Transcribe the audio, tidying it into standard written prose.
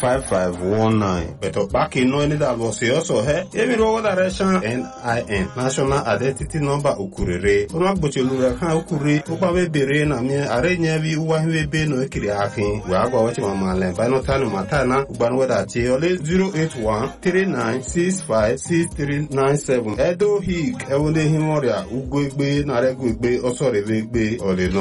5519. Beto Baki no any that was also he. Even over direction NIN National Identity Number Ukurere. Una Bochulura Kan Ukuri, Upawe Bere na me arenya vi uwahiwe be no ekiri akin. We agwa wachi mama len. By no time matana ubanwe da che ole 08139656397. Edo hik ewone himoria ugwegbe na regwegbe osorevegbe ole no.